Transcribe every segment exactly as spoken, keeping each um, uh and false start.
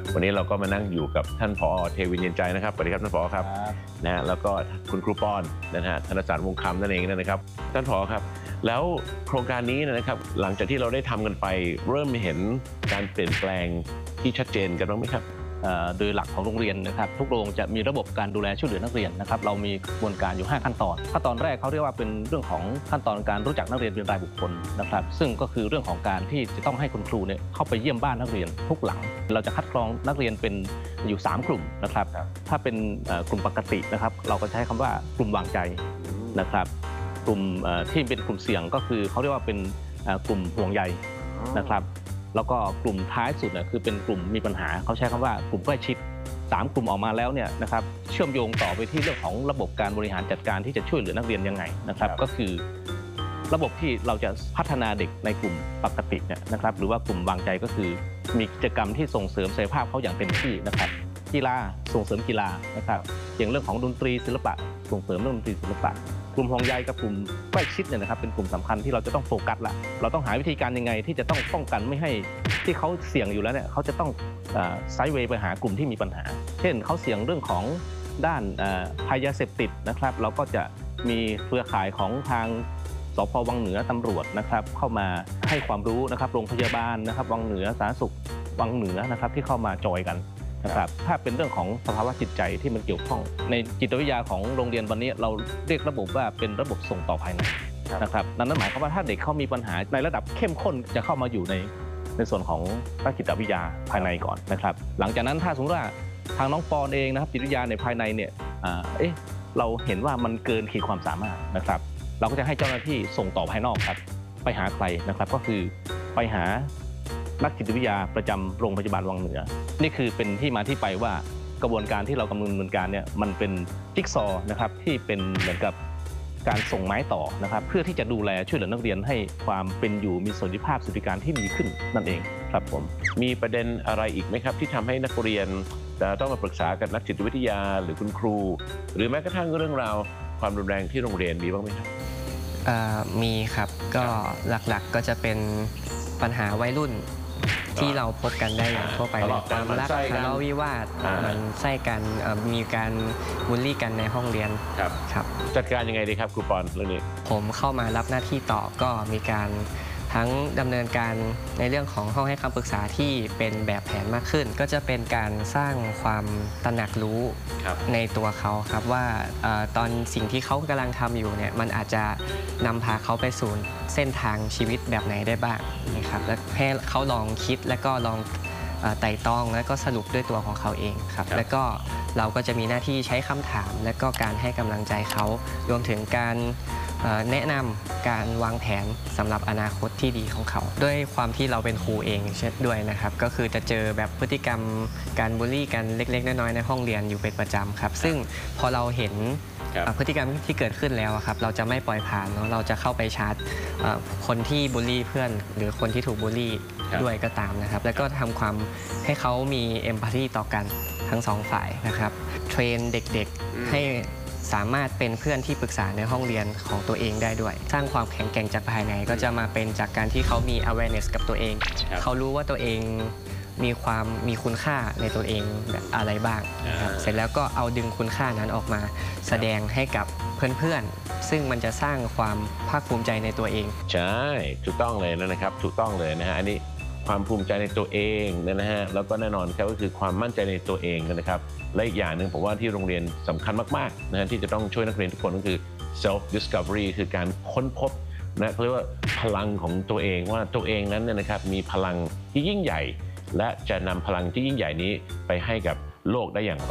วันนี้เราก็มานั่งอยู่กับท่านผอ.เทวินเย็นใจนะครับสวัสดีครับท่านผอ.ครับนะฮะแล้วก็คุณครูปอนนะฮะธนศาสตร์วงศ์คำนั่นเองนะครับท่านผอ.ครับแล้วโครงการนี้นะครับหลังจากที่เราได้ทำกันไปเริ่มเห็นการเปลี่ยนแปลงที่ชัดเจนกันบ้างไหมครับโดยหลักของโรงเรียนนะครับทุกโรงจะมีระบบการดูแลช่วยเหลือนักเรียนนะครับเรามีกระบวนการอยู่ห้าขั้นตอนขั้นตอนแรกเขาเรียกว่าเป็นเรื่องของขั้นตอนการรู้จักนักเรียนเป็นรายบุคคลนะครับซึ่งก็คือเรื่องของการที่จะต้องให้คุณครูเนี่ยเข้าไปเยี่ยมบ้านนักเรียนทุกหลังเราจะคัดกรองนักเรียนเป็นอยู่สามกลุ่มนะครับถ้าเป็นกลุ่มปกตินะครับเราก็ใช้คำว่ากลุ่มวางใจนะครับกลุ่มที่เป็นกลุ่มเสี่ยงก็คือเขาเรียกว่าเป็นกลุ่มห่วงใยนะครับแล้วก็กลุ่มท้ายสุดเนี่ยคือเป็นกลุ่มมีปัญหาเขาใช้คำว่ากลุ่มใกล้ชิดสามกลุ่มออกมาแล้วเนี่ยนะครับเชื่อมโยงต่อไปที่เรื่องของระบบการบริหารจัดการที่จะช่วยเหลือนักเรียนยังไงนะครับก็คือระบบที่เราจะพัฒนาเด็กในกลุ่มปกติเนี่ยนะครับหรือว่ากลุ่มวางใจก็คือมีกิจกรรมที่ส่งเสริมศักยภาพเขาอย่างเต็มที่นะครับกีฬาส่งเสริมกีฬานะครับอย่างเรื่องของดนตรีศิลปะส่งเสริมเรื่องดนตรีศิลปะกลุ่มห่วงใยกับกลุ่มใกล้ชิดเนี่ยนะครับเป็นกลุ่มสำคัญที่เราจะต้องโฟกัสละเราต้องหาวิธีการยังไงที่จะต้องป้องกันไม่ให้ที่เขาเสี่ยงอยู่แล้วเนี่ยเขาจะต้องไซด์เวย์ไปหากลุ่มที่มีปัญหาเช่นเขาเสี่ยงเรื่องของด้านภัยยาเสพติดนะครับเราก็จะมีเครือข่ายของทางสภ.วังเหนือตำรวจนะครับเข้ามาให้ความรู้นะครับโรงพยาบาลนะครับวังเหนือสาธารณสุขวังเหนือนะครับที่เข้ามาจอยกันนะครับถ้าเป็นเรื่องของสภาวะจิตใจที่มันเกี่ยวข้องในจิตวิทยาของโรงเรียนวันนี้เราเรียกระบบว่าเป็นระบบส่งต่อภายในนะครับนั่นหมายความว่าถ้าเด็กเขามีปัญหาในระดับเข้มข้นจะเข้ามาอยู่ในในส่วนของนักจิตวิทยาภายในก่อนนะครับหลังจากนั้นถ้าสมมติว่าทางน้องปอนเองนะครับจิตวิทยาในภายในเนี่ยเอ๊ะเราเห็นว่ามันเกินขีดความสามารถนะครับเราก็จะให้เจ้าหน้าที่ส่งต่อภายนอกครับไปหาใครนะครับก็คือไปหานักจิตวิทยาประจำโรงพยาบาลวังเหนือนี่คือเป็นที่มาที่ไปว่ากระบวนการที่เรากำลังดำเนินการเนี่ยมันเป็นจิ๊กซอว์นะครับที่เป็นเหมือนกับการส่งไม้ต่อนะครับเพื่อที่จะดูแลช่วยเหลือนักเรียนให้ความเป็นอยู่มีสวัสดิภาพสวัสดิการที่ดีขึ้นนั่นเองครับผมมีประเด็นอะไรอีกไหมครับที่ทำให้นักเรียนจะต้องมาปรึกษากับนักจิตวิทยาหรือคุณครูหรือแม้กระทั่งเรื่องราวความรุนแรงที่โรงเรียนมีบ้างไหมครับมีครับก็หลักๆก็จะเป็นปัญหาวัยรุ่นที่เราพบกันได้อย่างทั่วไปเลยความรักทะเลาะวิวาทมันไส้กันมีการบูลลี่กันในห้องเรียนครับครับจัดการยังไงดีครับครูปอนเรื่องนี้ผมเข้ามารับหน้าที่ต่อก็มีการทั้งดำเนินการในเรื่องของห้องให้คำปรึกษาที่เป็นแบบแผนมากขึ้นก็จะเป็นการสร้างความตระหนักรู้ในตัวเขาครับว่าตอนสิ่งที่เขากำลังทำอยู่เนี่ยมันอาจจะนำพาเขาไปสู่เส้นทางชีวิตแบบไหนได้บ้างนะครับและให้เขาลองคิดและก็ลองไต่ตองและก็สรุปด้วยตัวของเขาเองครับแล้วก็เราก็จะมีหน้าที่ใช้คำถามและก็การให้กำลังใจเขารวมถึงการแนะนำการวางแผนสำหรับอนาคตที่ดีของเขาด้วยความที่เราเป็นครูเองเช่นด้วยนะครับก็คือจะเจอแบบพฤติกรรมการบูลลี่กันเล็กๆน้อยๆในห้องเรียนอยู่เป็นประจำครับซึ่งพอเราเห็นพฤติกรรมที่เกิดขึ้นแล้วครับเราจะไม่ปล่อยผ่านเนาะเราจะเข้าไปชาร์จคนที่บูลลี่เพื่อนหรือคนที่ถูกบูลลี่ด้วยก็ตามนะครับแล้วก็ทำความให้เขามีเอมพัตตีต่อกันทั้งสองฝ่ายนะครับเทรนเด็กๆให้สามารถเป็นเพื่อนที่ปรึกษาในห้องเรียนของตัวเองได้ด้วยสร้างความแข็งแกร่งจากภายในก็จะมาเป็นจากการที่เขามี awareness กับตัวเองเขารู้ว่าตัวเองมีความมีคุณค่าในตัวเองแบบอะไรบ้างนะครับเสร็จแล้วก็เอาดึงคุณค่านั้นออกมาแสดงให้กับเพื่อนๆซึ่งมันจะสร้างความภาคภูมิใจในตัวเองใช่ถูกต้องเลยนะครับถูกต้องเลยนะฮะอันนี้ความภูมิใจในตัวเองนะฮะแล้วก็แน่นอนครับก็คือความมั่นใจในตัวเองนะครับและอีกอย่างหนึ่งผมว่าที่โรงเรียนสำคัญมากๆนะฮะที่จะต้องช่วยนักเรียนทุกคนก็คือ self discovery คือการค้นพบนะเขาเรียกว่าพลังของตัวเองว่าตัวเองนั้นเนี่ยนะครับมีพลังที่ยิ่งใหญ่และจะนำพลังที่ยิ่งใหญ่นี้ไปให้กับโลกได้อย่างไร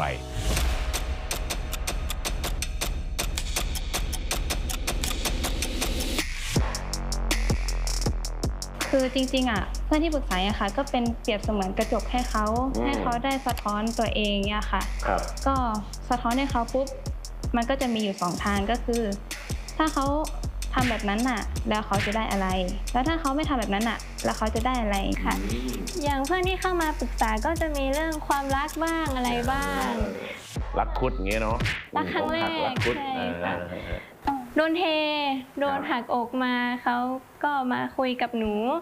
คือจริงๆอ่ะเพื่อนที่ปรึกษาอะค่ะก็เป็นเปรียบเสมือนกระจกให้เขาให้เขาได้สะท้อนตัวเองเนี่ยค่ะก็สะท้อนให้เขาปุ๊บมันก็จะมีอยู่สองทางก็คือถ้าเขาทำแบบนั้นน่ะแล้วเขาจะได้อะไรแล้วถ้าเขาไม่ทำแบบนั้นน่ะแล้วเขาจะได้อะไรค่ะอย่างเพื่อนที่เข้ามาปรึกษาก็จะมีเรื่องความรักบ้างอะไรบ้างรักคุดอย่างเงี้ยเนาะรักครั้งแรกใช่ค่ะโดนเทโดนหักอกมาเขาก็มาคุยกับหนู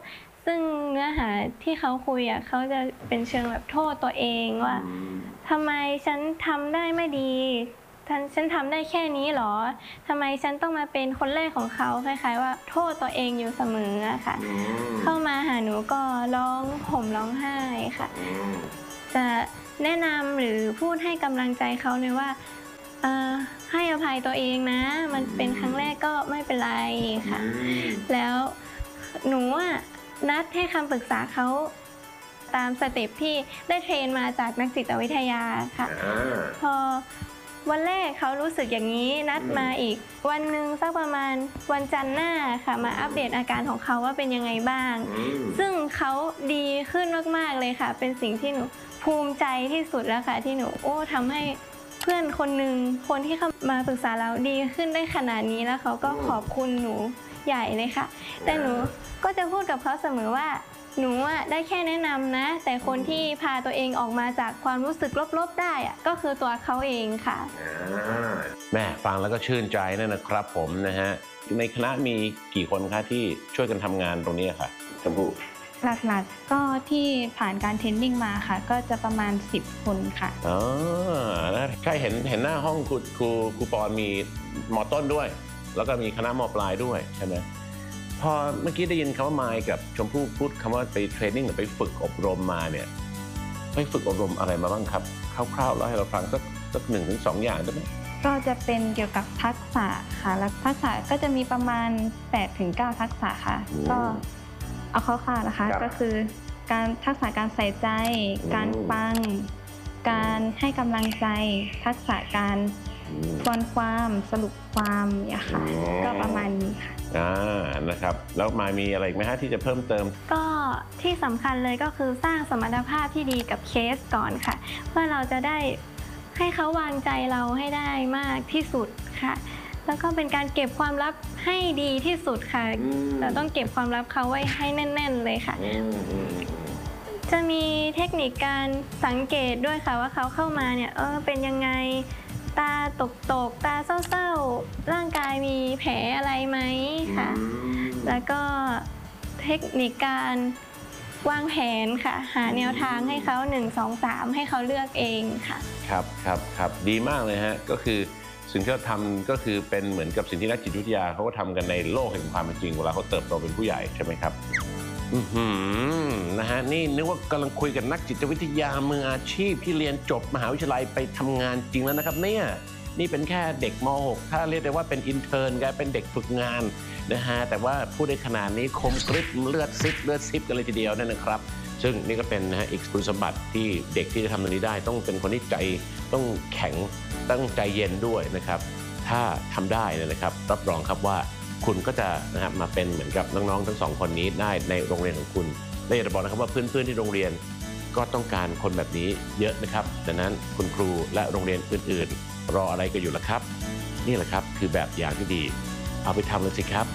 ซึ่งเนื้อหาที่เขาคุยอ่ะเขาจะเป็นเชิงแบบโทษตัวเองว่าทำไมฉันทำได้ไม่ดีฉันฉันทำได้แค่นี้หรอทำไมฉันต้องมาเป็นคนแรกของเขาคล้ายๆว่าโทษตัวเองอยู่เสมออะค่ะเข้ามาหาหนูก็ร้องห่มร้องไห้ค่ะจะแนะนำหรือพูดให้กำลังใจเขาเลยว่าเอ่อให้อภัยตัวเองนะมันเป็นครั้งแรกก็ไม่เป็นไรค่ะแล้วหนูอะนัดให้คำปรึกษาเขาตามสเต็ปที่ได้เทรนมาจากนักจิตวิทยาค่ะพอวันแรกเขารู้สึกอย่างนี้นัดมาอีกวันหนึ่งสักประมาณวันจันทร์หน้าค่ะมาอัปเดตอาการของเขาว่าเป็นยังไงบ้างซึ่งเขาดีขึ้นมากๆเลยค่ะเป็นสิ่งที่หนูภูมิใจที่สุดแล้วค่ะที่หนูโอ้ทำให้เพื่อนคนหนึ่งคนที่เข้ามาปรึกษาเราดีขึ้นได้ขนาดนี้แล้วเขาก็ขอบคุณหนูใหญ่เลยค่ะแต่หนูก็จะพูดกับเขาเสมอว่าหนูอะได้แค่แนะนำนะแต่คนที่พาตัวเองออกมาจากความรู้สึกลบๆได้อะก็คือตัวเขาเองค่ะแม่ฟังแล้วก็ชื่นใจนั่นนะครับผมนะฮะในคณะมีกี่คนคะที่ช่วยกันทำงานตรงนี้ค่ะชมพู่หลักๆก็ที่ผ่านการเทรนนิ่งมาค่ะก็จะประมาณสิบคนค่ะอ๋อนะใช่เห็นเห็นหน้าห้องครูครูครูปอนมีม.ต้นด้วยแล้วก็มีคณะม.ปลายด้วยใช่ไหมพอเมื่อกี้ได้ยินคำว่ามายกับชมพู่พูดคำว่าไปเทรนนิ่งหรือไปฝึกอบรมมาเนี่ยไปฝึกอบรมอะไรมาบ้างครับคร่าวๆแล้วให้เราฟังสักสักหนึ่งถึงสองอย่างได้ไหมก็จะเป็นเกี่ยวกับทักษะค่ะและทักษะก็จะมีประมาณ แปดถึงเก้า ทักษะค่ะก็เอาคร่าวๆนะคะก็คือการทักษะการใส่ใจการฟังการให้กำลังใจทักษะการทวนความสรุปความเนี่ยค่ะก็ประมาณนี้ค่ะอ่านะครับแล้วมายมีอะไรไหมฮะที่จะเพิ่มเติมก็ที่สำคัญเลยก็คือสร้างสมรรถภาพที่ดีกับเคสก่อนค่ะเพื่อเราจะได้ให้เขาวางใจเราให้ได้มากที่สุดค่ะแล้วก็เป็นการเก็บความลับให้ดีที่สุดค่ะเราต้องเก็บความลับเขาไว้ให้แน่นๆเลยค่ะจะมีเทคนิคการสังเกตด้วยค่ะว่าเขาเข้ามาเนี่ยเออเป็นยังไงตาตกตกตาเศร้าๆร่างกายมีแผลอะไรไหมค่ะแล้วก็เทคนิคการวางแผนค่ะหาแนวทางให้เขาหนึ่ง สอง สามให้เขาเลือกเองค่ะครับครับครับดีมากเลยฮะก็คือสิ่งที่เราทำก็คือเป็นเหมือนกับสิ่งที่นักจิตวิทยาเขาก็ทำกันในโลกแห่งความเป็นจริงเวลาเขาเติบโตเป็นผู้ใหญ่ใช่ไหมครับอือหือนะฮะนี่นึกว่ากำลังคุยกับนักจิตวิทยามืออาชีพที่เรียนจบมหาวิทยาลัยไปทำงานจริงแล้วนะครับเนี่ยนี่เป็นแค่เด็กม หก ถ้าเรียกได้ว่าเป็นอินเทอร์นกลายเป็นเด็กฝึกงานนะฮะแต่ว่าพูดได้ขนาดนี้คมกริบเลือดซิบเลือดซิบกันเลยทีเดียวนั่นนะครับซึ่งนี่ก็เป็นนะฮะอีกคุณสมบัติที่เด็กที่จะทำตรงนี้ได้ต้องเป็นคนที่ใจต้องแข็งต้องใจเย็นด้วยนะครับถ้าทำได้นะครับรับรองครับว่าคุณก็จะนะครับมาเป็นเหมือนกับน้องๆทั้งสองคนนี้ได้ในโรงเรียนของคุณและอยากจะบอกนะครับว่าเพื่อนๆที่โรงเรียนก็ต้องการคนแบบนี้เยอะนะครับดังนั้นคุณครูและโรงเรียนอื่นๆรออะไรกันอยู่ล่ะครับนี่แหละครับคือแบบอย่างที่ดีเอาไปทำเลยสิครับ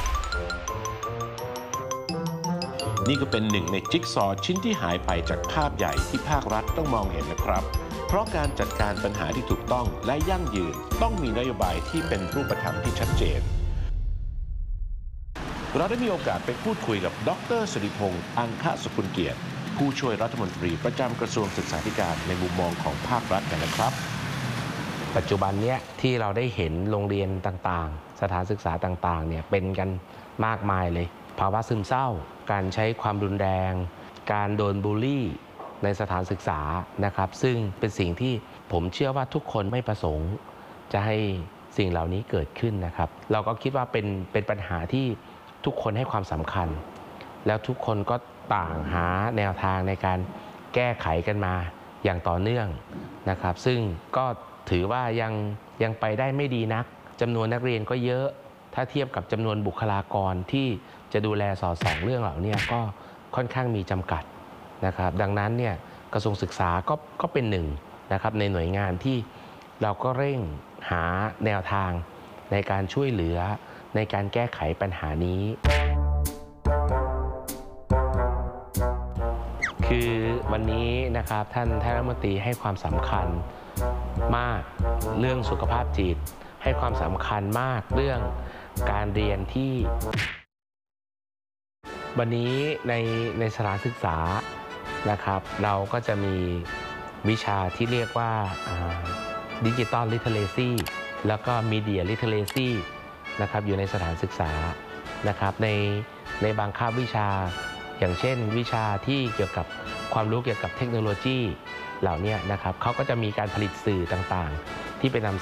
นี่ก็เป็นหนึ่งในจิ๊กซอว์ชิ้นที่หายไปจากภาพใหญ่ที่ภาครัฐต้องมองเห็นนะครับเพราะการจัดการปัญหาที่ถูกต้องและยั่งยืนต้องมีนโยบายที่เป็นรูปธรรมที่ชัดเจนเราได้มีโอกาสไปพูดคุยกับดร.สิริพงษ์อังคสกุลเกียรติผู้ช่วยรัฐมนตรีประจำกระทรวงศึกษาธิการในมุมมองของภาครัฐกันนะครับปัจจุบันนี้ที่เราได้เห็นโรงเรียนต่างๆสถานศึกษาต่างๆเนี่ยเป็นกันมากมายเลยภาวะซึมเศร้าการใช้ความรุนแรงการโดนบูลลี่ในสถานศึกษานะครับซึ่งเป็นสิ่งที่ผมเชื่อว่าทุกคนไม่ประสงค์จะให้สิ่งเหล่านี้เกิดขึ้นนะครับเราก็คิดว่าเป็นเป็นปัญหาที่ทุกคนให้ความสำคัญแล้วทุกคนก็ต่างหาแนวทางในการแก้ไขกันมาอย่างต่อเนื่องนะครับซึ่งก็ถือว่ายังยังไปได้ไม่ดีนักจำนวนนักเรียนก็เยอะถ้าเทียบกับจำนวนบุคลากรที่จะดูแลสอดส่องเรื่องเหล่านี้ก็ค่อนข้างมีจำกัดนะครับดังนั้นเนี่ยกระทรวงศึกษาก็ก็เป็นหนึ่งนะครับในหน่วยงานที่เราก็เร่งหาแนวทางในการช่วยเหลือในการแก้ไขปัญหานี้คือวันนี้นะครับท่านท่านรัฐมนตรีให้ความสำคัญมากเรื่องสุขภาพจิตให้ความสำคัญมากเรื่องการเรียนที่วันนี้ในในสถานศึกษานะครับเราก็จะมีวิชาที่เรียกว่าดิจิตอลลิเทเรซีแล้วก็มีเดียลิเทเรซีนะครับอยู่ในสถานศึกษานะครับในในบางคาบวิชาอย่างเช่นวิชาที่เกี่ยวกับความรู้เกี่ยวกับเทคโนโลยีเหล่านี้นะครับเขาก็จะมีการผลิตสื่อต่างๆที่เป็นนำ